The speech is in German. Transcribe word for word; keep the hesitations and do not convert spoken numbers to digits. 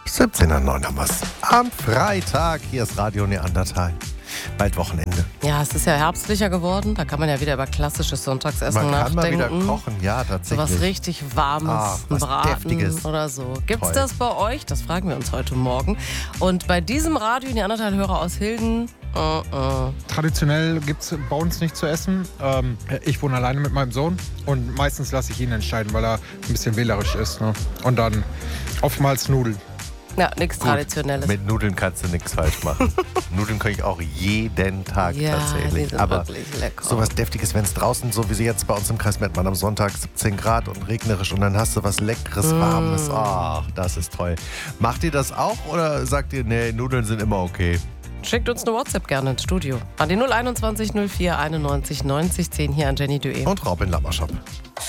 siebzehn Uhr neun haben wir's. Am Freitag, hier ist Radio Neandertal. Bald Wochenende. Ja, es ist ja herbstlicher geworden. Da kann man ja wieder über klassisches Sonntagsessen Man kann nachdenken. mal wieder kochen, ja, tatsächlich. So was richtig Warmes, Ah, ein was Braten Deftiges. oder so. Gibt's Toll. das bei euch? Das fragen wir uns heute Morgen. Und bei diesem Radio Neandertal-Hörer aus Hilden, uh, uh. Traditionell gibt es bei uns nicht zu essen. Ähm, ich wohne alleine mit meinem Sohn und meistens lasse ich ihn entscheiden, weil er ein bisschen wählerisch ist. Ne? Und dann oftmals Nudeln. Ja, nichts Gut, Traditionelles. Mit Nudeln kannst du nichts falsch machen. Nudeln kann ich auch jeden Tag Ja, die tatsächlich. sind Aber wirklich lecker. sowas Deftiges, wenn es draußen, so wie sie jetzt bei uns im Kreis Mettmann am Sonntag, siebzehn Grad und regnerisch und dann hast du was Leckeres, Mm. Warmes. Ach, das ist toll. Macht ihr das auch oder sagt ihr, nee, Nudeln sind immer okay? Schickt uns eine WhatsApp gerne ins Studio. An die null einundzwanzig null vier einundneunzig neunzig zehn hier an Jenny Duet. Und Robin Lammershop.